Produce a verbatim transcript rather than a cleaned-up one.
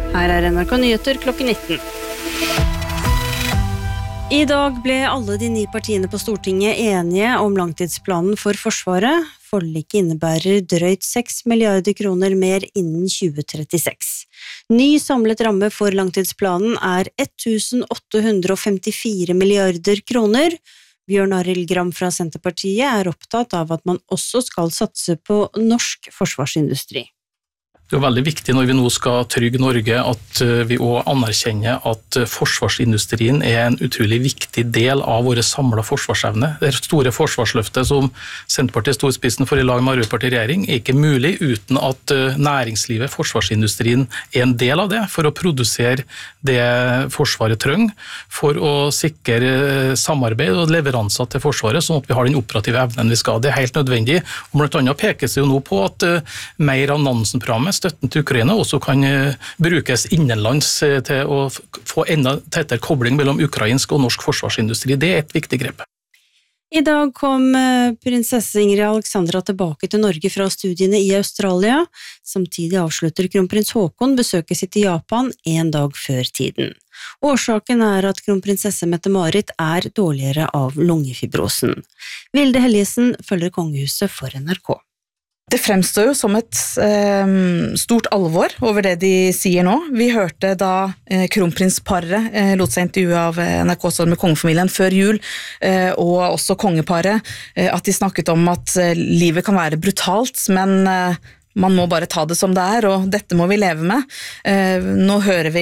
Her er N R K Nyheter klokken nitten. I dag ble alle de ni partiene på Stortinget enige om langtidsplanen for Forsvaret. Forliket innebærer drøyt seks milliarder kroner mer innen tjue trettiseks. Ny samlet ramme for langtidsplanen er ett tusen åtte hundre femtifire milliarder kroner. Bjørn Arild Gram fra Senterpartiet er opptatt av at man også skal satse på norsk forsvarsindustri. Det er veldig viktig når vi nå skal trygge Norge at vi også anerkjenner at forsvarsindustrien er en utrolig viktig del av våre samlede forsvarsevne. Det store forsvarsløftet som Senterpartiet stod i spissen for i lag med Arbeiderpartiet i regjering er ikke mulig uten at næringslivet, forsvarsindustrien, er en del av det for å produsere det Forsvaret trenger, for å sikre samarbeid og leveranser til Forsvaret, sånn at vi har den operative evnen vi skal. Det er helt nødvendig, og blant annet pekes det jo nå på at mer av Nansen-programmet, støtten til Ukraina, også kan brukes innenlands til å få enda tettere kobling mellom ukrainsk og norsk forsvarsindustri. Det er et viktig grep. I dag kom prinsesse Ingrid Alexandra tilbake til Norge fra studiene i Australia. Samtidig avslutter kronprins Haakon besøket sitt i Japan en dag før tiden. Årsaken er at kronprinsesse Mette-Marit er dårligere av lungefibrosen. Vilde Helgesen følger kongehuset for N R K. Det fremstår jo som et eh, stort alvor over det de sier nå. Vi hørte da eh, kronprinsparet eh, lot seg intervjue av N R K med kongefamilien før jul, eh, og også kongeparet, eh, at de snakket om at eh, livet kan være brutalt, men eh, man må bare ta det som det er, og dette må vi leve med. Eh, nå hører vi